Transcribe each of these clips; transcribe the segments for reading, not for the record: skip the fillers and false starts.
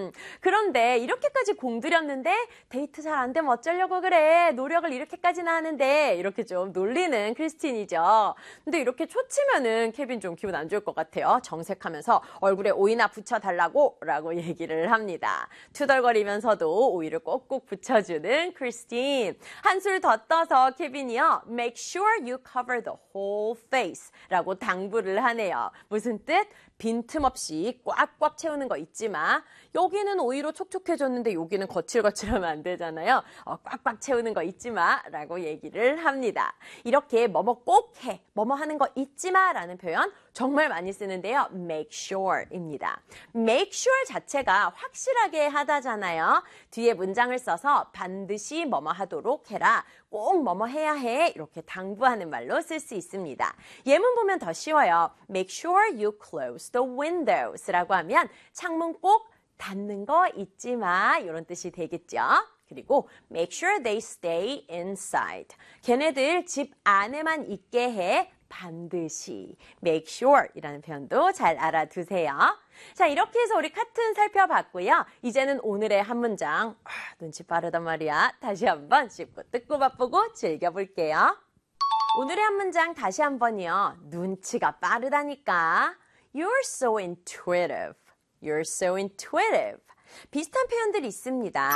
그런데 이렇게까지 공들였는데 데이트 잘 안 되면 어쩌려고 그래. 노력을 이렇게까지나 하는데 이렇게 좀 놀리는 크리스틴이죠. 근데 이렇게 초치면은 케빈 좀 기분 안 좋을 것 같아요. 정색하면서 얼굴에 오이나 붙여달라고 라고 얘기를 합니다. 투덜거리면서도 오이를 꼭꼭 붙여주는 크리스틴. 한술 더 떠서 케빈이요. Make sure you cover the whole face 라고 당부를 하네요. 무슨 뜻? 빈틈없이 꽉꽉 채우는 거 잊지 마. 여기는 오이로 촉촉해졌는데 여기는 거칠거칠하면 안 되잖아요. 꽉꽉 채우는 거 잊지 마 라고 얘기를 합니다. 이렇게 뭐뭐 꼭 해, 뭐뭐 하는 거 잊지 마 라는 표현 정말 많이 쓰는데요. make sure입니다. make sure 자체가 확실하게 하다잖아요. 뒤에 문장을 써서 반드시 뭐뭐 하도록 해라. 꼭 뭐뭐 해야 해. 이렇게 당부하는 말로 쓸 수 있습니다. 예문 보면 더 쉬워요. make sure you close the windows 라고 하면 창문 꼭 닫는 거 잊지 마. 이런 뜻이 되겠죠. 그리고 make sure they stay inside. 걔네들 집 안에만 있게 해. 반드시. make sure 이라는 표현도 잘 알아두세요. 자, 이렇게 해서 우리 카툰 살펴봤고요. 이제는 오늘의 한 문장. 눈치 빠르단 말이야. 다시 한번 씹고 뜯고 맛보고 즐겨볼게요. 오늘의 한 문장 다시 한번요. 눈치가 빠르다니까. You're so intuitive. You're so intuitive. 비슷한 표현들이 있습니다.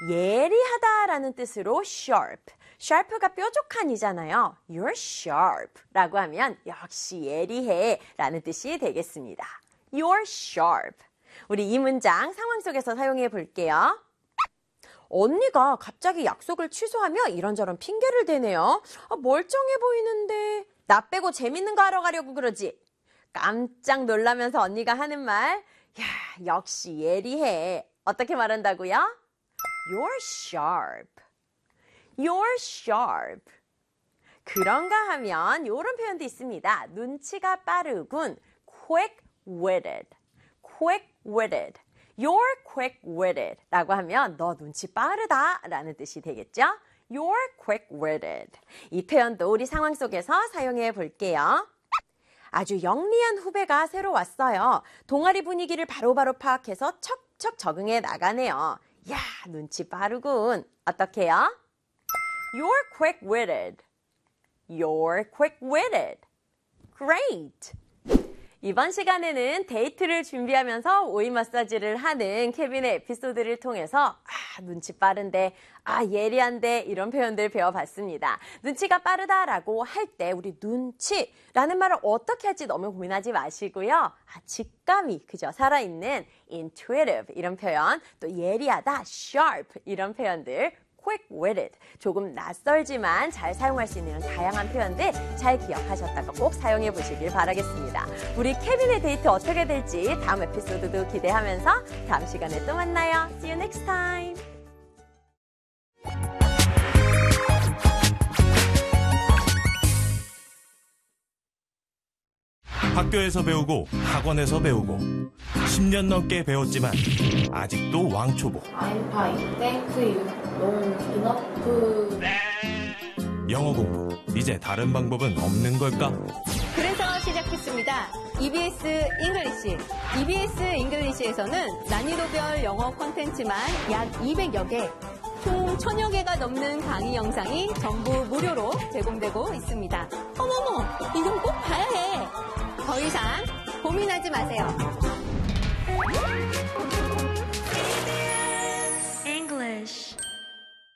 예리하다라는 뜻으로 sharp. sharp가 뾰족한이잖아요. You're sharp 라고 하면 역시 예리해 라는 뜻이 되겠습니다. You're sharp. 우리 이 문장 상황 속에서 사용해 볼게요. 언니가 갑자기 약속을 취소하며 이런저런 핑계를 대네요. 멀쩡해 보이는데 나 빼고 재밌는 거 하러 가려고 그러지. 깜짝 놀라면서 언니가 하는 말, 야, 역시 예리해. 어떻게 말한다고요? You're sharp. You're sharp. 그런가 하면 이런 표현도 있습니다. 눈치가 빠르군. quick-witted. quick-witted. You're quick-witted 라고 하면 너 눈치 빠르다 라는 뜻이 되겠죠? You're quick-witted. 이 표현도 우리 상황 속에서 사용해 볼게요. 아주 영리한 후배가 새로 왔어요. 동아리 분위기를 바로바로 파악해서 척척 적응해 나가네요. 야, 눈치 빠르군. 어떡해요? You're quick-witted. You're quick-witted. Great. 이번 시간에는 데이트를 준비하면서 오이 마사지를 하는 케빈의 에피소드를 통해서 눈치 빠른데, 예리한데 이런 표현들 배워봤습니다. 눈치가 빠르다라고 할 때 우리 눈치라는 말을 어떻게 할지 너무 고민하지 마시고요. 직감이 그죠? 살아있는 intuitive 이런 표현, 또 예리하다 sharp 이런 표현들 quick-witted, 조금 낯설지만 잘 사용할 수 있는 다양한 표현들 잘 기억하셨다가 꼭 사용해 보시길 바라겠습니다. 우리 케빈의 데이트 어떻게 될지 다음 에피소드도 기대하면서 다음 시간에 또 만나요. See you next time. 학교에서 배우고 학원에서 배우고 10년 넘게 배웠지만 아직도 왕초보. I'm fine. Thank you. Long enough. 영어 공부 이제 다른 방법은 없는 걸까? 그래서 시작했습니다. EBS 잉글리시. EBS 잉글리시에서는 난이도별 영어 콘텐츠만 약 200여 개, 총 1000여 개가 넘는 강의 영상이 전부 무료로 제공되고 있습니다. 어머머, 이건 꼭 봐야 해. 더 이상 고민하지 마세요.